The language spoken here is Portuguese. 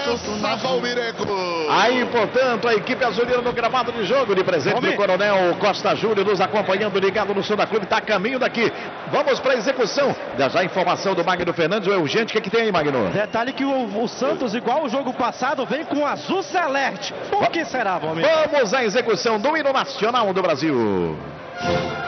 Começa, Valmireco. Aí, portanto, a equipe azulina no gramado de jogo, de presente do Coronel Costa Júnior, nos acompanhando, ligado no som da clube, está a caminho daqui. Vamos para a execução. Já a informação do Magno Fernandes, o Eugênio, o que tem aí, Magno? Detalhe que o Santos, igual o jogo passado, vem com azul celeste. Por que será, Valmir? Vamos à execução do hino nacional do Brasil.